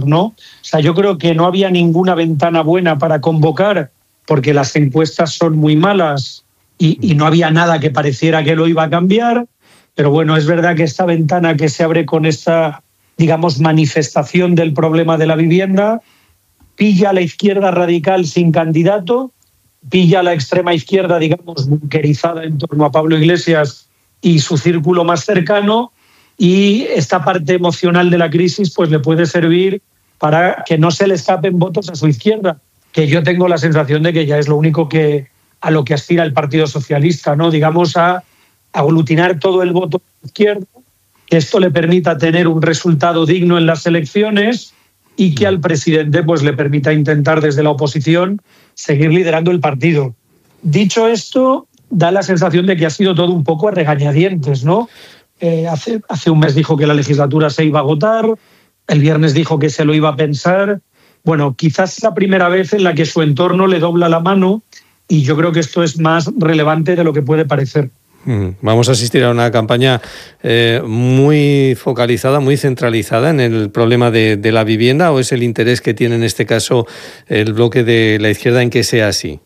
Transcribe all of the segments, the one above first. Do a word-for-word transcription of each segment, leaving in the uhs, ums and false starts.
¿no? O sea, yo creo que no había ninguna ventana buena para convocar porque las encuestas son muy malas y, y no había nada que pareciera que lo iba a cambiar. Pero bueno, es verdad que esta ventana que se abre con esta, digamos, manifestación del problema de la vivienda pilla a la izquierda radical sin candidato, pilla a la extrema izquierda, digamos, bunkerizada en torno a Pablo Iglesias y su círculo más cercano, y esta parte emocional de la crisis pues le puede servir para que no se le escapen votos a su izquierda, que yo tengo la sensación de que ya es lo único que a lo que aspira el Partido Socialista, ¿no? Digamos, a aglutinar todo el voto izquierdo, que esto le permita tener un resultado digno en las elecciones y que al presidente pues le permita intentar desde la oposición seguir liderando el partido. Dicho esto, da la sensación de que ha sido todo un poco a regañadientes, ¿no? Eh, hace, hace un mes dijo que la legislatura se iba a agotar, el viernes dijo que se lo iba a pensar. Bueno, quizás es la primera vez en la que su entorno le dobla la mano y yo creo que esto es más relevante de lo que puede parecer. Vamos a asistir a una campaña eh, muy focalizada, muy centralizada en el problema de, de la vivienda, ¿o es el interés que tiene en este caso el bloque de la izquierda en que sea así?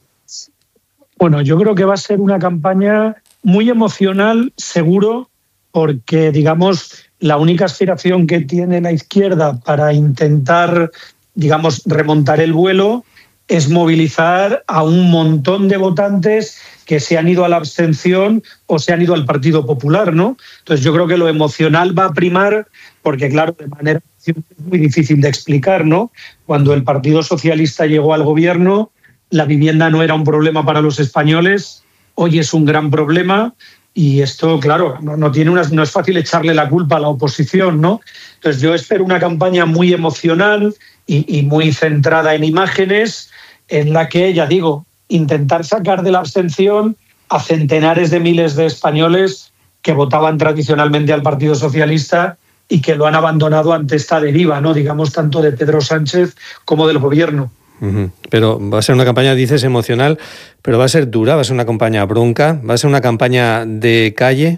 Bueno, yo creo que va a ser una campaña muy emocional, seguro, porque, digamos, la única aspiración que tiene la izquierda para intentar, digamos, remontar el vuelo es movilizar a un montón de votantes que se han ido a la abstención o se han ido al Partido Popular, ¿no? Entonces yo creo que lo emocional va a primar porque, claro, de manera muy difícil de explicar, ¿no? Cuando el Partido Socialista llegó al gobierno, la vivienda no era un problema para los españoles, hoy es un gran problema y esto, claro, no, no, tiene unas, no es fácil echarle la culpa a la oposición, ¿no? Entonces yo espero una campaña muy emocional y, y muy centrada en imágenes, en la que, ya digo, intentar sacar de la abstención a centenares de miles de españoles que votaban tradicionalmente al Partido Socialista y que lo han abandonado ante esta deriva, ¿no? Digamos, tanto de Pedro Sánchez como del gobierno. Uh-huh. Pero va a ser una campaña, dices, emocional, pero va a ser dura, va a ser una campaña bronca, va a ser una campaña de calle.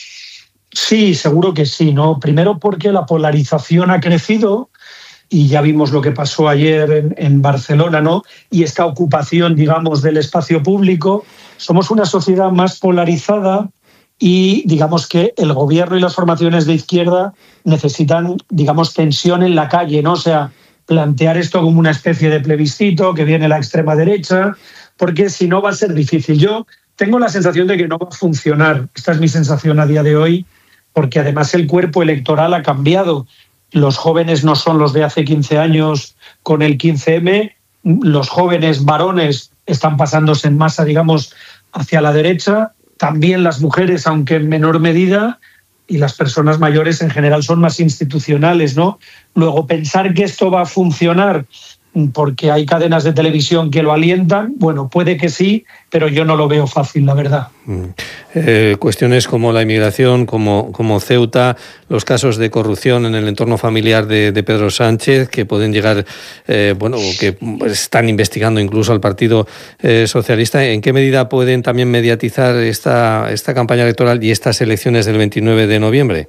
Sí, seguro que sí, ¿no? Primero porque la polarización ha crecido y ya vimos lo que pasó ayer en, en Barcelona, ¿no? Y esta ocupación, digamos, del espacio público. Somos una sociedad más polarizada y digamos que el gobierno y las formaciones de izquierda necesitan, digamos, tensión en la calle, ¿no? O sea, plantear esto como una especie de plebiscito que viene la extrema derecha, porque si no va a ser difícil. Yo tengo la sensación de que no va a funcionar. Esta es mi sensación a día de hoy, porque además el cuerpo electoral ha cambiado. Los jóvenes no son los de hace quince años con el quince eme, los jóvenes varones están pasándose en masa, digamos, hacia la derecha, también las mujeres, aunque en menor medida, y las personas mayores en general son más institucionales, ¿no? Luego, pensar que esto va a funcionar porque hay cadenas de televisión que lo alientan, bueno, puede que sí, pero yo no lo veo fácil, la verdad. Mm. Eh, cuestiones como la inmigración, como, como Ceuta, los casos de corrupción en el entorno familiar de, de Pedro Sánchez, que pueden llegar, eh, bueno, que están investigando incluso al Partido eh, Socialista. ¿En qué medida pueden también mediatizar esta, esta campaña electoral y estas elecciones del veintinueve de noviembre?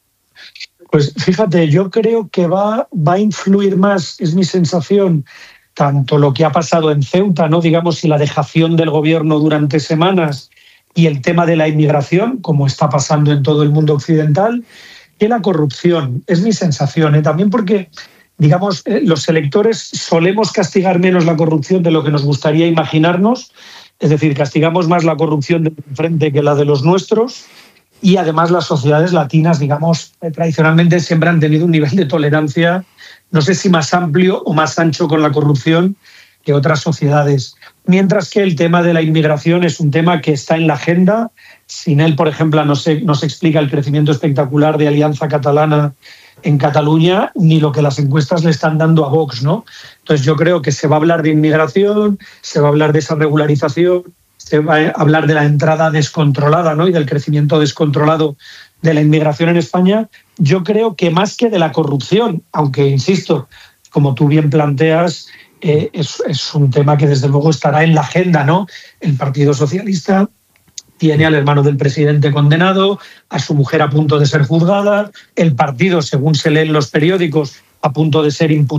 Pues fíjate, yo creo que va, va a influir más, es mi sensación, tanto lo que ha pasado en Ceuta, ¿no? Digamos, y la dejación del gobierno durante semanas y el tema de la inmigración, como está pasando en todo el mundo occidental, que la corrupción. Es mi sensación, ¿eh? También porque, digamos, eh, los electores solemos castigar menos la corrupción de lo que nos gustaría imaginarnos, es decir, castigamos más la corrupción de enfrente que la de los nuestros. Y además las sociedades latinas, digamos, tradicionalmente siempre han tenido un nivel de tolerancia, no sé si más amplio o más ancho con la corrupción que otras sociedades. Mientras que el tema de la inmigración es un tema que está en la agenda. Sin él, por ejemplo, no se, no se explica el crecimiento espectacular de Alianza Catalana en Cataluña, ni lo que las encuestas le están dando a Vox, ¿no? Entonces yo creo que se va a hablar de inmigración, se va a hablar de esa regularización, se va a hablar de la entrada descontrolada, ¿no? Y del crecimiento descontrolado de la inmigración en España. Yo creo que más que de la corrupción, aunque, insisto, como tú bien planteas, eh, es, es un tema que desde luego estará en la agenda, ¿no? El Partido Socialista tiene al hermano del presidente condenado, a su mujer a punto de ser juzgada, el partido, según se lee en los periódicos, a punto de ser imputado